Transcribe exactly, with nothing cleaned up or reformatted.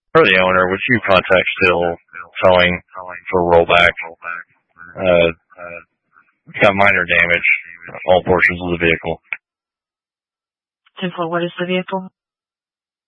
or the owner, would you contact Still Towing for rollback? Uh, got minor damage, all portions of the vehicle. And for what is the vehicle?